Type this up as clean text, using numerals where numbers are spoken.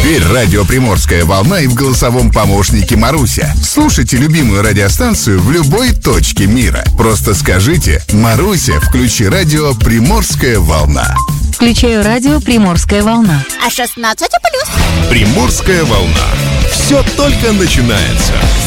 Теперь радио «Приморская волна» и в голосовом помощнике Маруся. Слушайте любимую радиостанцию в любой точке мира. Просто скажите: «Маруся, включи радио «Приморская волна». Включаю радио «Приморская волна». А 16+. «Приморская волна». Все только начинается.